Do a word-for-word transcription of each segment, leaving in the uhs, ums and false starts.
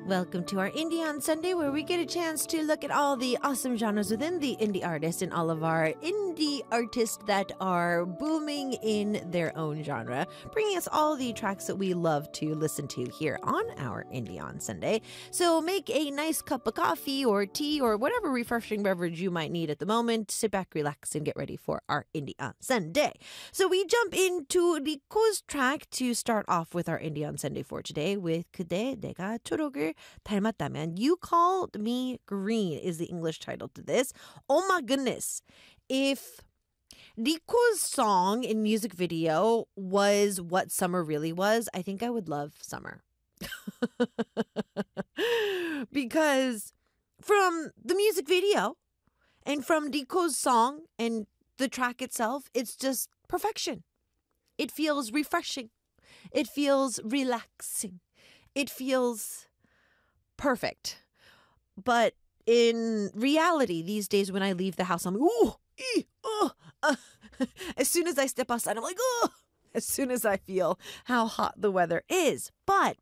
Welcome to our Indie on Sunday, where we get a chance to look at all the awesome genres within the indie artist and all of our indie artists that are booming in their own genre, bringing us all the tracks that we love to listen to here on our Indie on Sunday. So make a nice cup of coffee or tea or whatever refreshing beverage you might need at the moment. Sit back, relax, and get ready for our Indie on Sunday. So we jump into the Riko's track to start off with our Indie on Sunday for today with 그대 내가 초록을 닮았다면. You Called Me Green is the English title to this. Oh my goodness. If Riko's song in music video was what summer really was, I think I would love summer. Because from the music video and from Riko's song and the track itself, it's just perfection. It feels refreshing. It feels relaxing. It feels perfect. But in reality, these days when I leave the house, I'm like, ooh, ee, oh, uh. As soon as I step outside, I'm like, oh, as soon as I feel how hot the weather is. But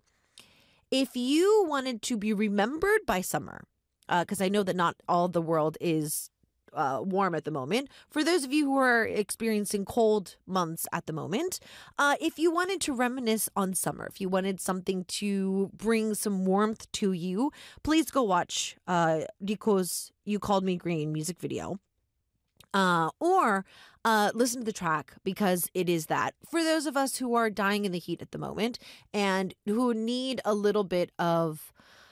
if you wanted to be remembered by summer, because uh, I know that not all the world is Uh, warm at the moment. For those of you who are experiencing cold months at the moment, uh, if you wanted to reminisce on summer, if you wanted something to bring some warmth to you, please go watch uh, Riko's You Called Me Green music video. Uh, or uh, listen to the track, because it is that. For those of us who are dying in the heat at the moment and who need a little bit of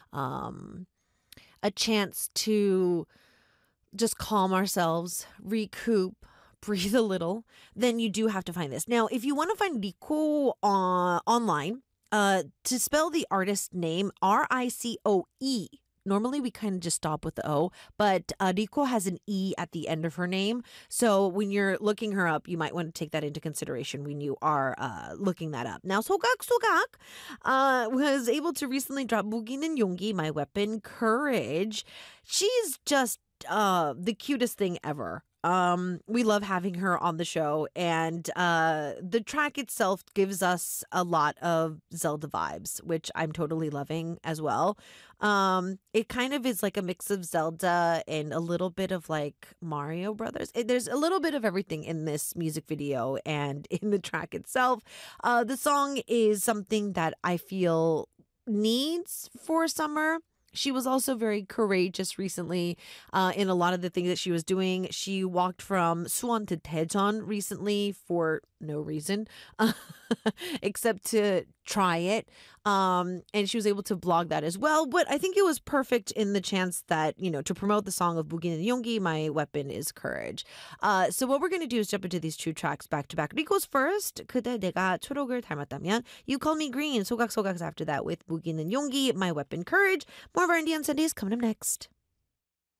um, a chance to just calm ourselves, recoup, breathe a little, then you do have to find this. Now, if you want to find Riko uh, online, uh, to spell the artist name, R I C O E. Normally, we kind of just stop with the O, but uh, Riko has an E at the end of her name. So when you're looking her up, you might want to take that into consideration when you are uh, looking that up. Now, Sogak Sogak uh, was able to recently drop 무기는 용기, My Weapon, Courage. She's just uh the cutest thing ever. Um we love having her on the show, and uh the track itself gives us a lot of Zelda vibes, which I'm totally loving as well. Um it kind of is like a mix of Zelda and a little bit of like Mario Brothers. It, there's a little bit of everything in this music video and in the track itself. Uh the song is something that I feel needs for summer. She was also very courageous recently uh, in a lot of the things that she was doing. She walked from Suwon to Daejeon recently for no reason, except to try it. Um, and she was able to blog that as well. But I think it was perfect in the chance that, you know, to promote the song of 무기는 용기, My Weapon is Courage. Uh, so what we're going to do is jump into these two tracks back to back. Riko's first, 그대 내가 초록을 닮았다면. You Call Me Green. 소각소각's after that with 무기는 용기, My Weapon, Courage. More of our Indie on Sundays coming up next.